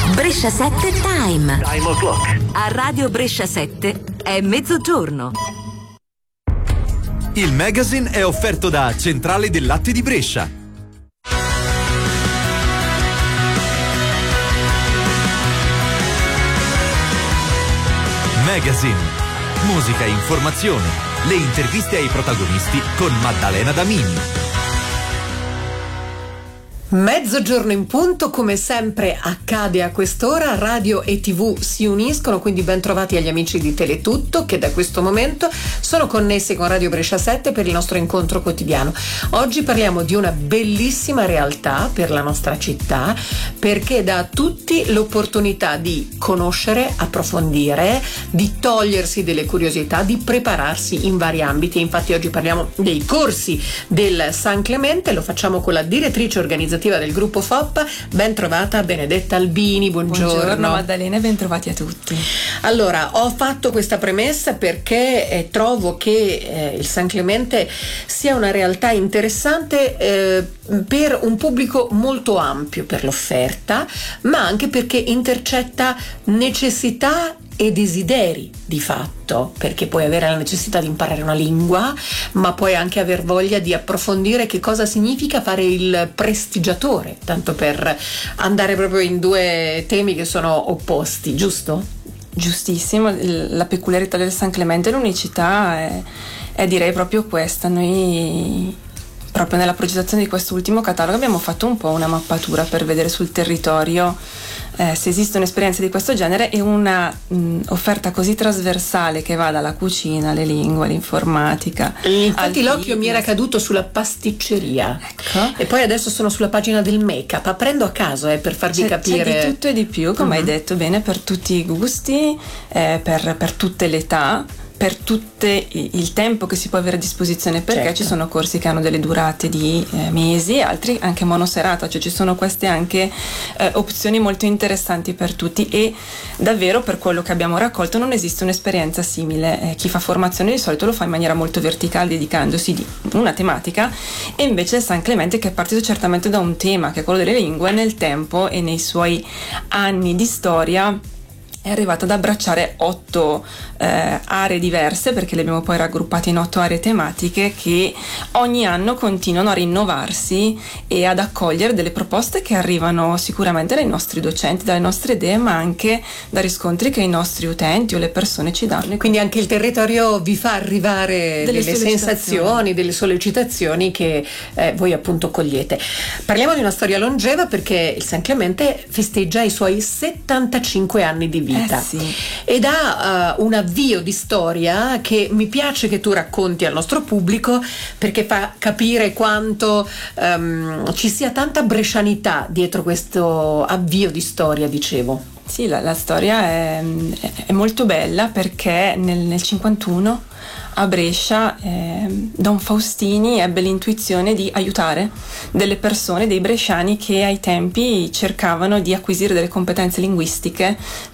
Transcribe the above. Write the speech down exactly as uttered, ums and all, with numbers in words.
Brescia sette Time. Time o'clock. A Radio Brescia sette è mezzogiorno. Il magazine è offerto da Centrale del Latte di Brescia. Magazine. Musica e informazione. Le interviste ai protagonisti con Maddalena Damini. Mezzogiorno in punto, come sempre accade a quest'ora, radio e tv si uniscono, quindi ben trovati agli amici di Teletutto che da questo momento sono connessi con Radio Brescia sette per il nostro incontro quotidiano. Oggi parliamo di una bellissima realtà per la nostra città, perché dà a tutti l'opportunità di conoscere, approfondire, di togliersi delle curiosità, di prepararsi in vari ambiti. Infatti oggi parliamo dei corsi del San Clemente, lo facciamo con la direttrice organizzativa del gruppo F O P. Ben trovata Benedetta Albini, buongiorno. Buongiorno Maddalena e ben trovati a tutti. Allora, ho fatto questa premessa perché eh, trovo che eh, il San Clemente sia una realtà interessante eh, per un pubblico molto ampio per l'offerta, ma anche perché intercetta necessità e desideri di fatto, perché puoi avere la necessità di imparare una lingua, ma puoi anche aver voglia di approfondire che cosa significa fare il prestigiatore, tanto per andare proprio in due temi che sono opposti, giusto? Giustissimo, la peculiarità del San Clemente e l'unicità è, è direi proprio questa. Noi proprio nella progettazione di quest'ultimo catalogo abbiamo fatto un po' una mappatura per vedere sul territorio Eh, se esiste un'esperienza di questo genere e una mh, offerta così trasversale che va dalla cucina alle lingue, all'informatica. E infatti al l'occhio fitness. mi era caduto sulla pasticceria, ecco. E poi adesso sono sulla pagina del make-up, apprendo a caso eh, per farvi c'è, capire. C'è di tutto e di più, come uh-huh. hai detto bene, per tutti i gusti, eh, per, per tutte le età, per tutte il tempo che si può avere a disposizione, perché certo. Ci sono corsi che hanno delle durate di eh, mesi, altri anche monoserata, cioè ci sono queste anche eh, opzioni molto interessanti per tutti e davvero per quello che abbiamo raccolto non esiste un'esperienza simile. Eh, chi fa formazione di solito lo fa in maniera molto verticale dedicandosi di una tematica e invece San Clemente, che è partito certamente da un tema che è quello delle lingue, nel tempo e nei suoi anni di storia è arrivata ad abbracciare otto eh, aree diverse, perché le abbiamo poi raggruppate in otto aree tematiche che ogni anno continuano a rinnovarsi e ad accogliere delle proposte che arrivano sicuramente dai nostri docenti, dalle nostre idee, ma anche da riscontri che i nostri utenti o le persone ci danno. Quindi anche il territorio vi fa arrivare delle, delle sensazioni, delle sollecitazioni che eh, voi appunto cogliete. Parliamo di una storia longeva, perché il San Clemente festeggia i suoi settantacinque anni di vita. Eh sì. Ed ha uh, un avvio di storia che mi piace che tu racconti al nostro pubblico, perché fa capire quanto um, ci sia tanta brescianità dietro questo avvio di storia, dicevo. Sì, la, la storia è, è molto bella perché nel, nel cinquantuno a Brescia eh, Don Faustini ebbe l'intuizione di aiutare delle persone, dei bresciani che ai tempi cercavano di acquisire delle competenze linguistiche